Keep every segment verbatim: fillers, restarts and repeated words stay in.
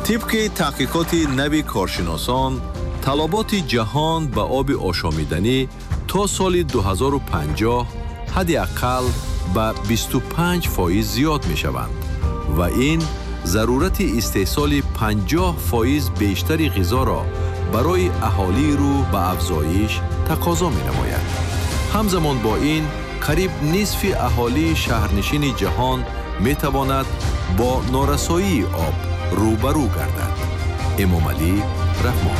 طبق تحقیقات نوی کارشناسان، طلبات جهان به آب آشامیدنی تا سال دو هزار و پنجاه حداقل به بیست و پنج فایز زیاد می شوند و این ضرورت استحصال پنجاه فایز بیشتر غذا را برای اهالی رو به افزایش تقاضا می نماید. همزمان با این قریب نصف اهالی شهرنشین جهان می تواند با نارسایی آب روبرو گردد. امام علی رحمان.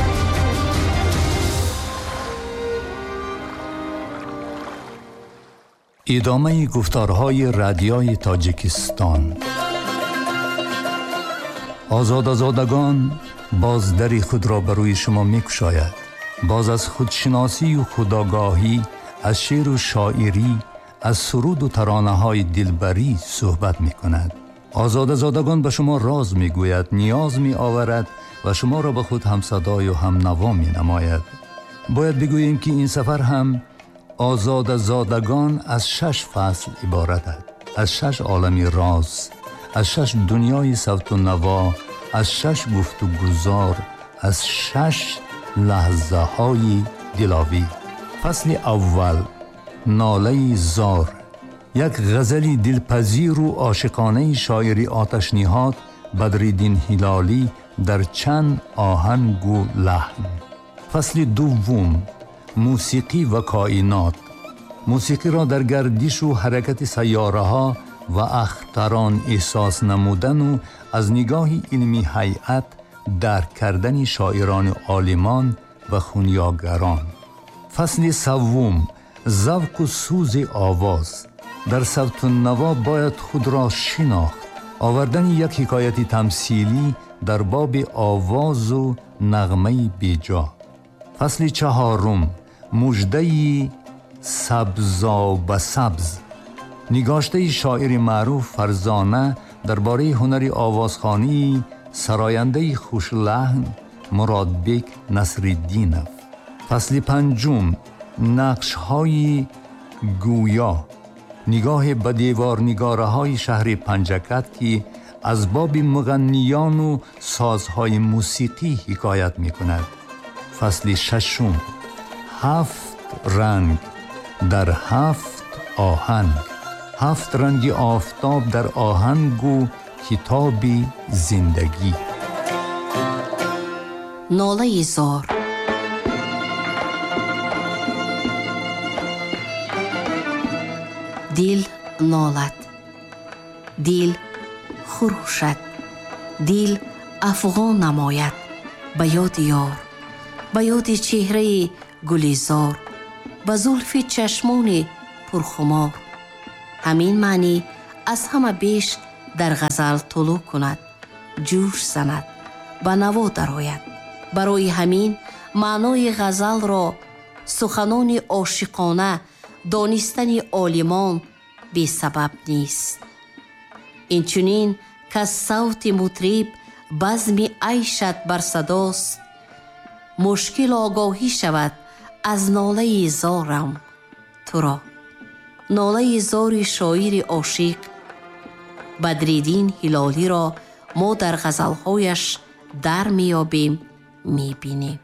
ادامه گفتارهای رادیوی تاجیکستان. آزادزادگان باز دری خود را بر روی شما می‌گشاید. باز از خودشناسی و خودآگاهی، از شعر و شاعری، از سرود و ترانه‌های دلبری صحبت می‌کند. آزادزادگان به شما راز می‌گوید، نیاز می‌آورد و شما را به خود همصدای و هم نوا می‌نماید. باید بگوییم که این سفر هم آزادزادگان از شش فصل عبارت است. از شش عالمی راز، از شش دنیای صوت و نوا، از شش گفت و گذار، از شش لحظه های دلاوی. فصل اول، ناله زار، یک غزلی دلپذیر و عاشقانه شاعری آتش نهاد بدرالدین هلالی در چند آهنگ و لحن. فصل دوم، موسیقی و کائنات، موسیقی را در گردش و حرکت سیاره ها و اختران احساس نمودن و از نگاه علمی هیئت درک کردن شاعران عالمان و خونیاگران. فصل سوم، ذوق و سوز آواز، در صوت و نوا باید خود را شناخت. آوردن یک حکایت تمثیلی در باب آواز و نغمه بیجا. فصل چهارم، مژده سبزا و سبز، نگاشته شاعر معروف فرزانه درباره هنر آوازخوانی سراینده خوش لحن مرادبک نصرالدینов. فصل پنجم، نقش های گویا، نگاه به دیوار نگاره های شهر پنجکت که از باب مغنیان و سازهای موسیقی حکایت می کند. فصل ششم، هفت رنگ در هفت آهنگ، هفت رنگ آفتاب در آهنگ و کتاب زندگی. ناله زار. دل نالد، دل خروشد، دل افغان نماید به یاد یار، به یاد چهره گلیزار، به زلف چشمان پرخمار. همین معنی از همه بیش در غزل طلوع کند، جوش زند، به نوا درآید. برای همین معنای غزل را سخنان عاشقانه دانستن عالمان بی سبب نیست. اینچنین که صوت مطرب بزم عیشت بر صداست، مشکل آگاهی شود از ناله زارم تو را. ناله زار شاعر عاشق بدرالدین هلالی را ما در غزلهایش در میابیم، میبینیم.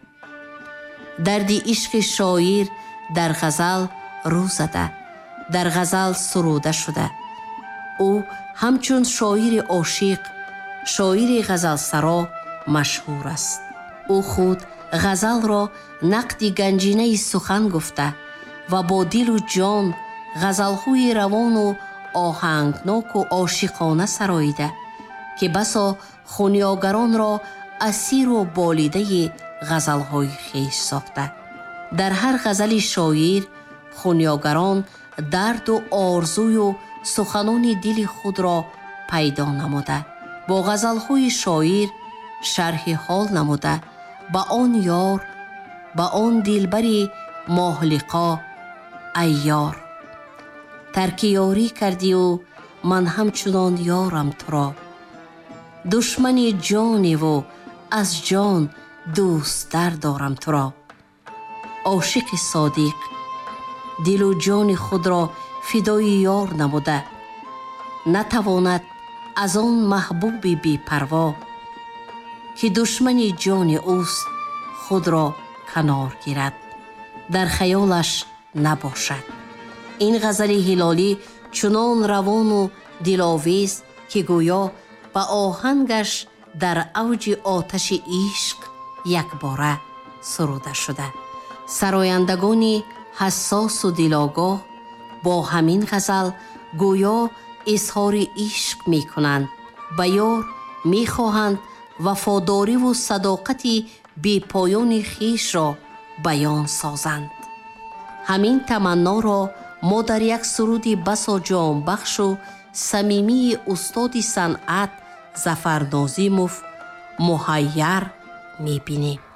درد عشق شاعر در غزل رو زده، در غزل سروده شده. او همچون شاعر عاشق، شاعر غزل سرا مشهور است. او خود غزل را نقد گنجینه سخن گفته و با دل و جان غزلهای روان و آهنگناک و عاشقانه سراییده که بسا خونیاگران را اسیر و بالیده غزلهای خویش ساخته. در هر غزل شاعر خونیاگران درد و آرزوی و سخنان دل خود را پیدا نموده. با غزلهای شاعر شرح حال نموده با آن یار، با آن دلبری ماهلقا ای یار. ترک یاری کردی و من همچنان یارم تو را، دشمن جانی و از جان دوست در دارم تو را. عاشق صادق دل و جان خود را فدای یار نموده، نتواند از آن محبوب بی پروا که دشمن جان اوست خود را کنار گیرد، در خیالش نباشد. این غزل هلالی چنان روان و دلاویز که گویا با آهنگش در اوج آتش عشق یک باره سروده شده. سرایندگانی حساس و دلاگاه با همین غزل گویا اظهار عشق می کنند، به یار می خواهند وفاداری و صداقت بی پایان خیش را بیان سازند. همین تمنا را ما در یک سرودی بسا جان بخش و صمیمی استاد صنعت ظفر ناظموف مهیر می بینیم.